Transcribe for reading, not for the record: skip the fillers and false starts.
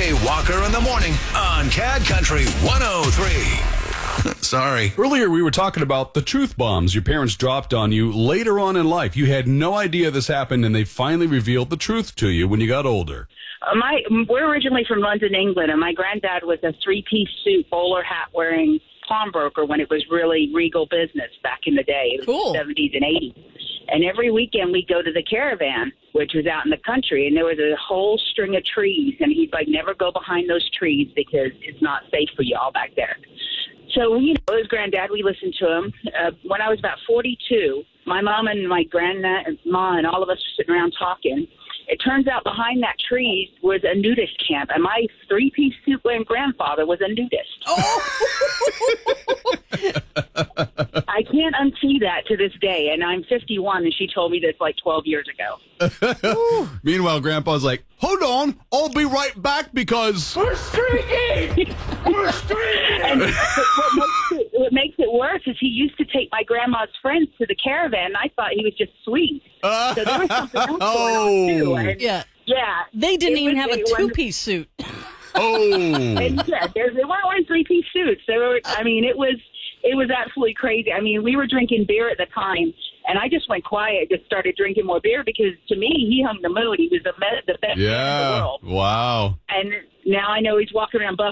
Jay Walker in the morning on CAD Country 103. Sorry. Earlier, we were talking about the truth bombs your parents dropped on you later on in life. You had no idea this happened, and they finally revealed the truth to you when you got older. We're originally from London, England, and my granddad was a three-piece suit, bowler hat wearing pawnbroker when it was really regal business back in the day. It was Cool. the 70s and 80s. And every weekend we'd go to the caravan, which was out in the country, and there was a whole string of trees, and he'd never go behind those trees because it's not safe for y'all back there. So, as granddad, we listened to him. When I was about 42, my mom and my grandma and all of us were sitting around talking. It turns out behind that tree was a nudist camp, and my three-piece suit wearing grandfather was a nudist. I can't unsee that to this day, and I'm 51, and she told me this 12 years ago. Meanwhile, Grandpa's like, hold on, I'll be right back because... We're streaking! We're streaking! And what makes it worse is he used to take my grandma's friends to the caravan, and I thought he was just sweet. So there was something else going on, too. And, Yeah. Yeah. They didn't even have a two-piece suit. And they weren't wearing three-piece suits. They were. I mean, it was absolutely crazy. I mean, we were drinking beer at the time, and I just went quiet, just started drinking more beer because to me, he hung the mood. He was the best man in the world. Wow. And now I know he's walking around